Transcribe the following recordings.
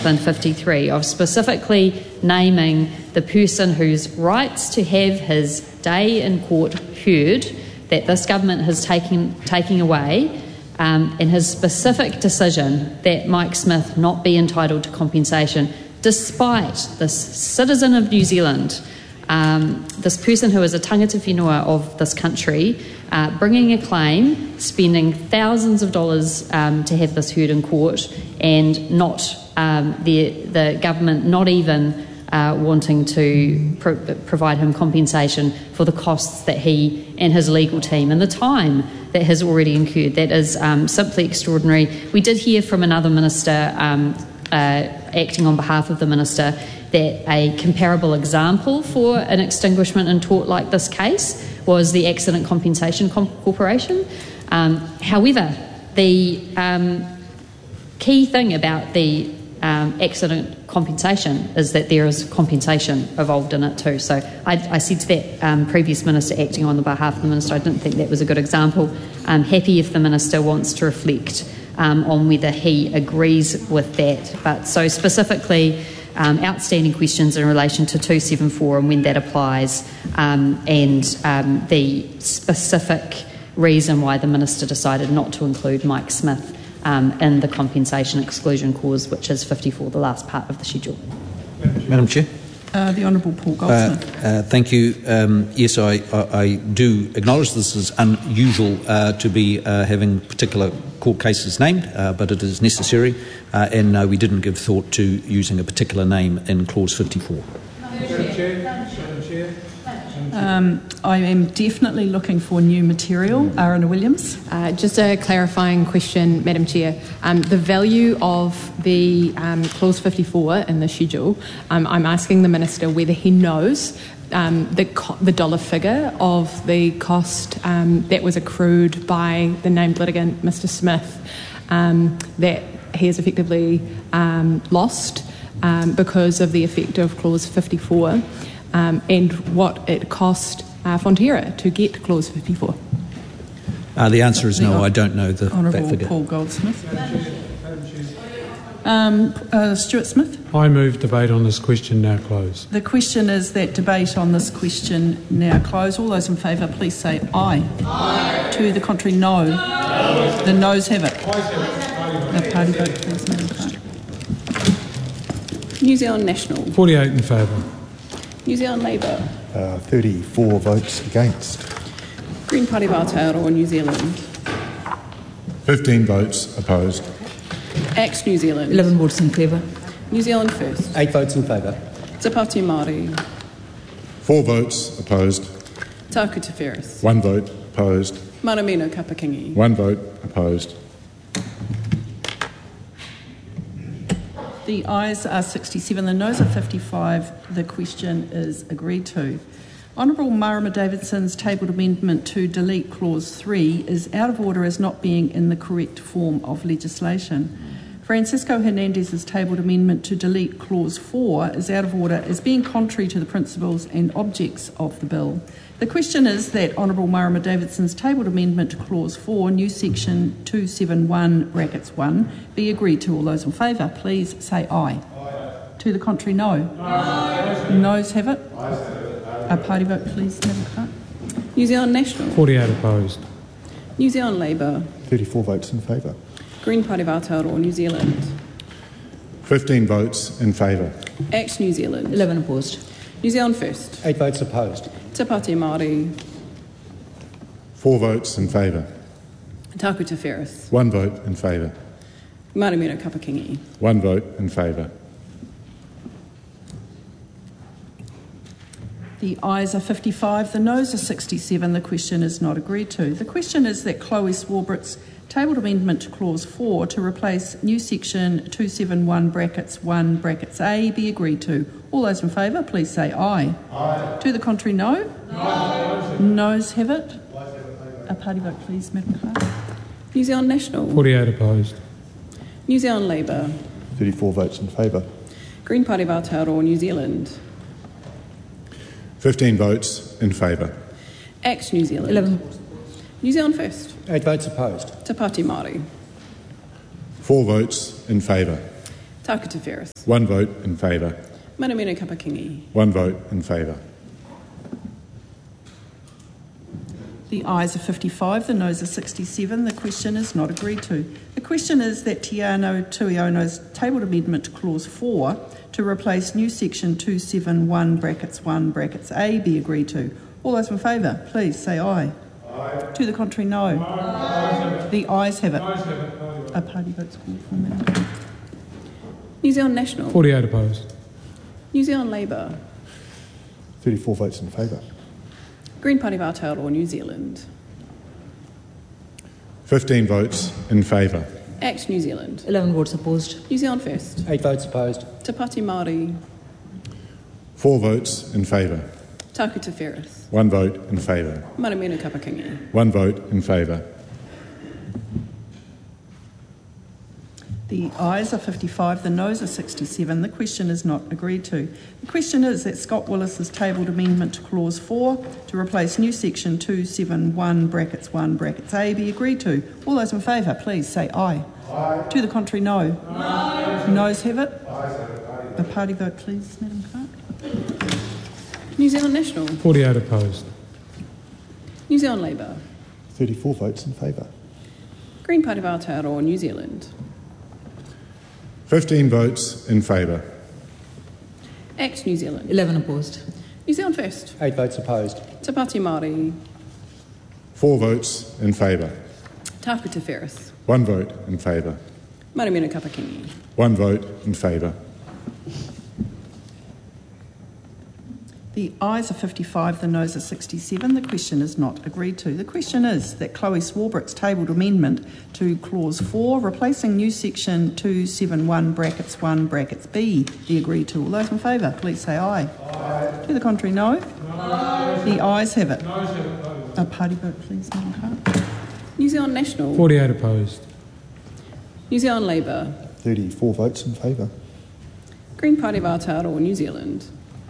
Franklin 53 of specifically naming the person whose rights to have his day in court heard that this government has taken away, and his specific decision that Mike Smith not be entitled to compensation, despite this citizen of New Zealand, this person who is a tangata whenua of this country, bringing a claim, spending thousands of dollars to have this heard in court, and not the government not even wanting to provide him compensation for the costs that he and his legal team and the time that has already incurred. That is simply extraordinary. We did hear from another minister acting on behalf of the minister that a comparable example for an extinguishment in tort like this case was the Accident Compensation Corporation. However, the key thing about the accident compensation is that there is compensation involved in it too. So I said to that previous minister acting on the behalf of the minister, I didn't think that was a good example. I'm happy if the minister wants to reflect on whether he agrees with that. But so specifically, outstanding questions in relation to 274 and when that applies, and the specific reason why the minister decided not to include Mike Smith in the compensation exclusion clause, which is 54, the last part of the schedule. Madam Chair. The Honourable Paul Goldsmith. Thank you. Yes, I do acknowledge this is unusual to be having particular court cases named, but it is necessary, and no, we didn't give thought to using a particular name in Clause 54. I am definitely looking for new material. Arana Williams. Just a clarifying question, Madam Chair. The value of the Clause 54 in the schedule, I'm asking the Minister whether he knows the dollar figure of the cost that was accrued by the named litigant, Mr Smith, that he has effectively lost because of the effect of Clause 54, and what it cost Fonterra to get Clause 54. The answer is no, I don't know that figure. Paul Goldsmith. Stuart Smith. I move debate on this question now close. The question is that debate on this question now close. All those in favour, please say aye. Aye. To the contrary, no. No. The noes have it. The party vote, please, Madam Clerk. New Zealand National. 48 in favour. New Zealand Labour. 34 votes against. Green Party of Aotearoa, New Zealand. 15 votes opposed. Axe New Zealand. 11 votes in favour. New Zealand First. 8 votes in favour. Te Pāti Māori. 4 votes opposed. Tāku Te Wheres. 1 vote opposed. Maramino Kapakingi. 1 vote opposed. The ayes are 67, the noes are 55. The question is agreed to. Honourable Marama Davidson's tabled amendment to delete Clause 3 is out of order as not being in the correct form of legislation. Francisco Hernandez's tabled amendment to delete Clause 4 is out of order as being contrary to the principles and objects of the bill. The question is that Honourable Marama Davidson's tabled amendment to Clause 4, new section 271 (1) be agreed to. All those in favour, please say aye. Aye. To the contrary, no. Aye. Noes have it. A party vote, please, Madam Clerk. New Zealand National. 48 opposed. New Zealand Labour. 34 votes in favour. Green Party of Aotearoa, New Zealand. 15 votes in favour. Axe New Zealand. 11 opposed. New Zealand First. 8 votes opposed. Te Pāti Māori. 4 votes in favour. Tāku Te Wheres. 1 vote in favour. Maramino Kapakingi. 1 vote in favour. The ayes are 55, the noes are 67. The question is not agreed to. The question is that Chloe Swarbrick's tabled amendment to Clause 4 to replace new section 271 (1) (a) be agreed to. All those in favour, please say aye. Aye. To the contrary, no. No. Noes have it. A party vote, please, Madam Clerk. New Zealand National. 48 opposed. New Zealand Labour. 34 votes in favour. Green Party of Aotearoa, New Zealand. 15 votes in favour. Axe New Zealand. 11. New Zealand First. 8 votes opposed. Te Pāti Māori. 4 votes in favour. Tāku Te Whereas. 1 vote in favour. Manamina Kapakingi. 1 vote in favour. The ayes are 55, the noes are 67. The question is not agreed to. The question is that Te Anau Tuiono's tabled amendment to clause 4 to replace new section 271 brackets 1 brackets A be agreed to. All those in favour, please say aye. Aye. To the contrary, no. Aye. The ayes have it. A party vote's called for, Madam. New Zealand National. 48 opposed. New Zealand Labour. 34 votes in favour. Green Party of Aotearoa, New Zealand. 15 votes in favour. ACT New Zealand. 11 votes opposed. New Zealand First. 8 votes opposed. Te Pāti Māori. 4 votes in favour. Tāku Te Whereas. 1 vote in favour. Manamina Kapakingi. 1 vote in favour. The ayes are 55, the noes are 67. The question is not agreed to. The question is that Scott Willis's tabled amendment to clause 4 to replace new section 271 brackets 1 brackets A be agreed to. All those in favour, please say aye. Aye. To the contrary, no. No. Noes have it. Ayes have it. A party vote, please, Madam Clerk. New Zealand National. 48 opposed. New Zealand Labour. 34 votes in favour. Green Party of Aotearoa, New Zealand. 15 votes in favour. ACT New Zealand. 11 opposed. New Zealand First. 8 votes opposed. Te Pāti Māori. 4 votes in favour. Tāku Te Whereas. 1 vote in favour. Manamina Kapakingi. 1 vote in favour. The ayes are 55, the noes are 67. The question is not agreed to. The question is that Chloe Swarbrick's tabled amendment to clause 4, replacing new section 271 brackets 1 brackets B, be agreed to. All those in favour, please say aye. Aye. To the contrary, no. No. The ayes have it. Noes have it. A party vote, please, Madam Clerk. New Zealand National. 48 opposed. New Zealand Labour. 34 votes in favour. Green Party of Aotearoa, New Zealand.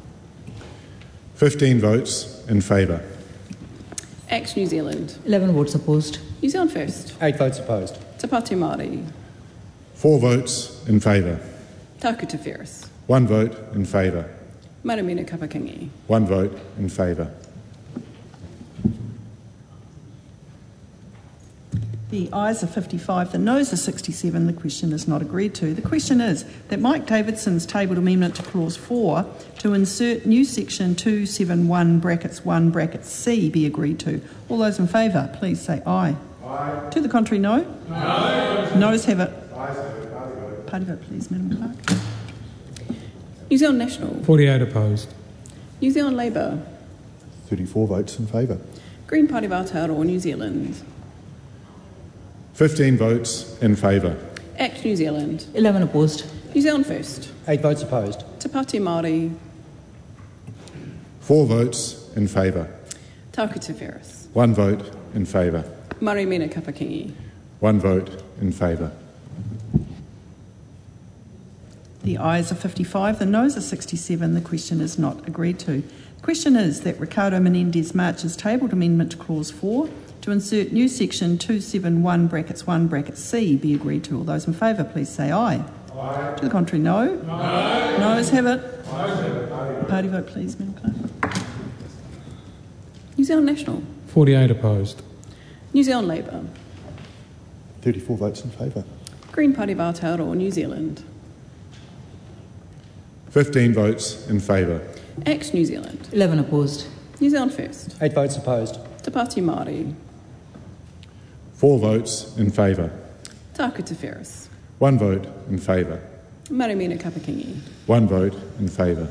15 votes in favour. ACT New Zealand. 11 votes opposed. New Zealand First. 8 votes opposed. Te Pāti Māori. 4 votes in favour. Tāku Te Whereas. 1 vote in favour. Manamina Kapakingi. 1 vote in favour. The ayes are 55, the noes are 67. The question is not agreed to. The question is that Mike Davidson's tabled amendment to clause 4 to insert new section 271 brackets 1 brackets C be agreed to. All those in favour, please say aye. Aye. To the contrary, no. No. Noes have it. Ayes have it. Party vote, please, Madam Clerk. New Zealand National. 48 opposed. New Zealand Labour. 34 votes in favour. Green Party of Aotearoa, New Zealand. 15 votes in favour. ACT New Zealand. 11 opposed. New Zealand First. 8 votes opposed. Te Pāti Māori. 4 votes in favour. Tāku Te Whereas. 1 vote in favour. Manamina Kapakingi. 1 vote in favour. The ayes are 55, the noes are 67. The question is not agreed to. The question is that Ricardo Menendez March's tabled amendment to clause 4 to insert new section 271 brackets 1 brackets C be agreed to. All those in favour, please say aye. Aye. To the contrary, no. No. Noes have it. Noes have it. Party vote, please, Madam Clerk. New Zealand National. 48 opposed. New Zealand Labour. 34 votes in favour. Green Party of Aotearoa, New Zealand. 15 votes in favour. ACT New Zealand. 11 opposed. New Zealand First. 8 votes opposed. Te Pāti Māori. 4 votes in favour. Tāku Te Whereas. 1 vote in favour. Manamina Kapakingi. 1 vote in favour.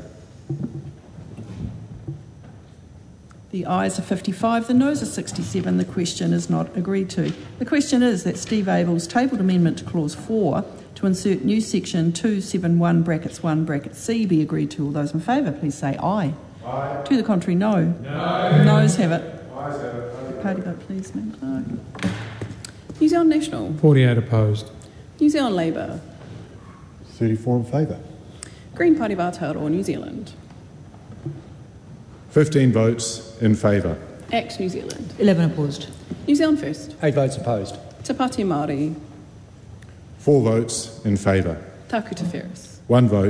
The ayes are 55, the noes are 67. The question is not agreed to. The question is that Steve Abel's tabled amendment to clause 4 to insert new section 271 brackets 1 brackets C be agreed to. All those in favour, please say aye. Aye. To the contrary, no. No. Noes have it. Ayes have it. Party vote, please, Madam Clerk. New Zealand National. 48 opposed. New Zealand Labour. 34 in favour. Green Party of Aotearoa, New Zealand. 15 votes in favour. ACT New Zealand. 11 opposed. New Zealand First. 8 votes opposed. Te Pāti Māori. 4 votes in favour. Taku Te Ferris. One vote.